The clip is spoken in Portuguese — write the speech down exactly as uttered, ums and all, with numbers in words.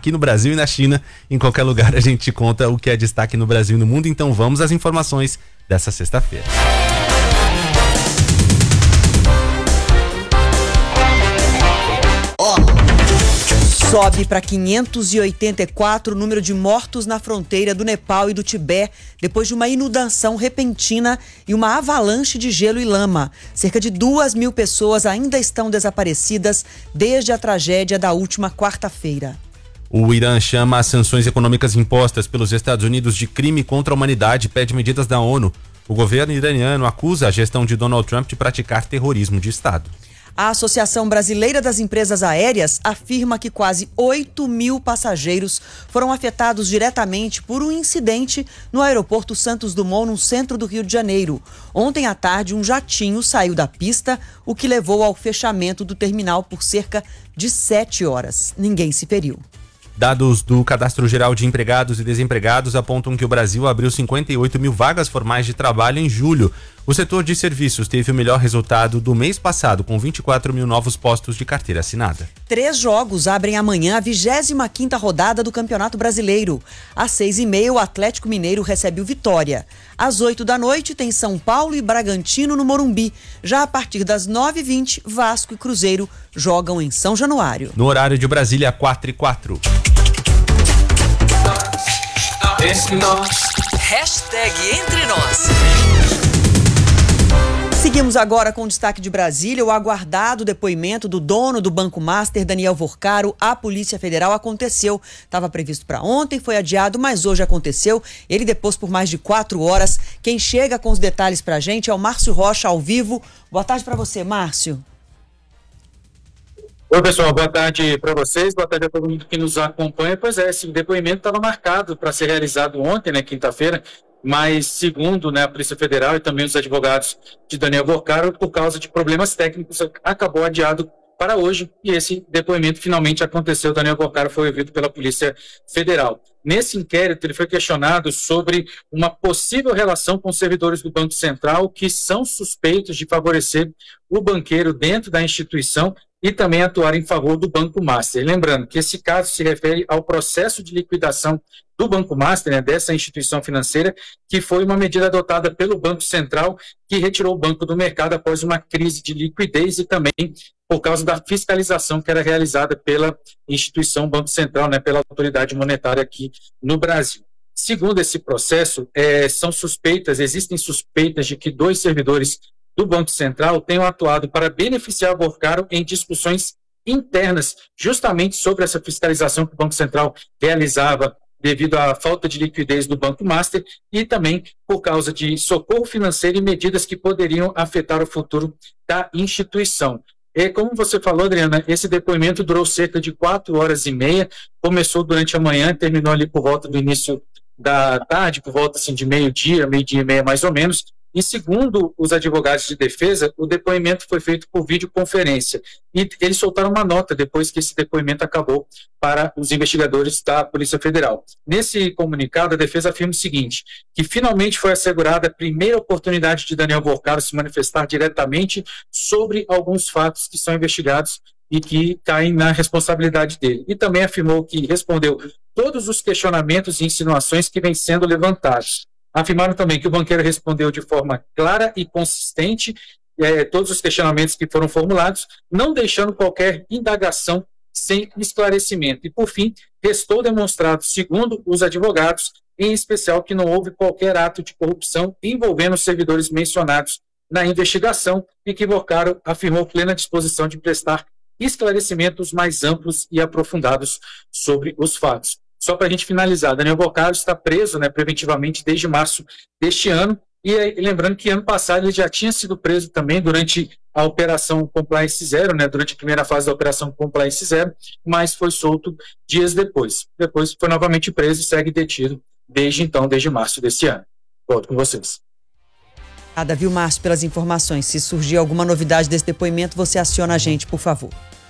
aqui no Brasil e na China. Em qualquer lugar a gente te conta o que é destaque no Brasil e no mundo. Então vamos às informações dessa sexta-feira. Sobe para quinhentos e oitenta e quatro o número de mortos na fronteira do Nepal e do Tibete depois de uma inundação repentina e uma avalanche de gelo e lama. Cerca de duas mil pessoas ainda estão desaparecidas desde a tragédia da última quarta-feira. O Irã chama as sanções econômicas impostas pelos Estados Unidos de crime contra a humanidade e pede medidas da ONU. O governo iraniano acusa a gestão de Donald Trump de praticar terrorismo de Estado. A Associação Brasileira das Empresas Aéreas afirma que quase oito mil passageiros foram afetados diretamente por um incidente no aeroporto Santos Dumont, no centro do Rio de Janeiro. Ontem à tarde, um jatinho saiu da pista, o que levou ao fechamento do terminal por cerca de sete horas. Ninguém se feriu. Dados do Cadastro Geral de Empregados e Desempregados apontam que o Brasil abriu cinquenta e oito mil vagas formais de trabalho em julho. O setor de serviços teve o melhor resultado do mês passado, com vinte e quatro mil novos postos de carteira assinada. Três jogos abrem amanhã a vigésima quinta rodada do Campeonato Brasileiro. Às seis e meia, o Atlético Mineiro recebe o Vitória. Às oito da noite, tem São Paulo e Bragantino no Morumbi. Já a partir das nove e vinte, Vasco e Cruzeiro jogam em São Januário. No horário de Brasília, quatro e quatro. Hashtag Entre Nós. Seguimos agora com o destaque de Brasília. O aguardado depoimento do dono do Banco Master, Daniel Vorcaro, à Polícia Federal aconteceu. Estava previsto para ontem, foi adiado, mas hoje aconteceu. Ele depôs por mais de quatro horas. Quem chega com os detalhes para a gente é o Márcio Rocha, ao vivo. Boa tarde para você, Márcio. Oi, pessoal, boa tarde para vocês, boa tarde a todo mundo que nos acompanha. Pois é, esse depoimento estava marcado para ser realizado ontem, né, quinta-feira, mas segundo, né, a Polícia Federal e também os advogados de Daniel Vorcaro, por causa de problemas técnicos, acabou adiado para hoje e esse depoimento finalmente aconteceu. Daniel Vorcaro foi ouvido pela Polícia Federal. Nesse inquérito, ele foi questionado sobre uma possível relação com servidores do Banco Central que são suspeitos de favorecer o banqueiro dentro da instituição e também atuar em favor do Banco Master. Lembrando que esse caso se refere ao processo de liquidação do Banco Master, né, dessa instituição financeira, que foi uma medida adotada pelo Banco Central, que retirou o banco do mercado após uma crise de liquidez e também por causa da fiscalização que era realizada pela instituição Banco Central, né, pela autoridade monetária aqui no Brasil. Segundo esse processo, é, são suspeitas, existem suspeitas de que dois servidores do Banco Central tenham atuado para beneficiar o Vorcaro em discussões internas, justamente sobre essa fiscalização que o Banco Central realizava devido à falta de liquidez do Banco Master e também por causa de socorro financeiro e medidas que poderiam afetar o futuro da instituição. E como você falou, Adriana, esse depoimento durou cerca de quatro horas e meia, começou durante a manhã, terminou ali por volta do início da tarde, por volta assim, de meio-dia, meio-dia e meia mais ou menos. E segundo os advogados de defesa, o depoimento foi feito por videoconferência. E eles soltaram uma nota depois que esse depoimento acabou para os investigadores da Polícia Federal. Nesse comunicado, a defesa afirma o seguinte, que finalmente foi assegurada a primeira oportunidade de Daniel Vorcaro se manifestar diretamente sobre alguns fatos que são investigados e que caem na responsabilidade dele. E também afirmou que respondeu todos os questionamentos e insinuações que vêm sendo levantados. Afirmaram também que o banqueiro respondeu de forma clara e consistente eh, todos os questionamentos que foram formulados, não deixando qualquer indagação sem esclarecimento. E, por fim, restou demonstrado, segundo os advogados, em especial que não houve qualquer ato de corrupção envolvendo os servidores mencionados na investigação e que Vorcaro afirmou plena disposição de prestar esclarecimentos mais amplos e aprofundados sobre os fatos. Só para a gente finalizar, Daniel Vorcaro está preso, né, preventivamente desde março deste ano, e, e lembrando que ano passado ele já tinha sido preso também durante a Operação Compliance Zero, né, durante a primeira fase da Operação Compliance Zero, mas foi solto dias depois. Depois foi novamente preso e segue detido desde então, desde março desse ano. Volto com vocês. Obrigada, viu, Márcio, pelas informações. Se surgir alguma novidade desse depoimento, você aciona a gente, por favor.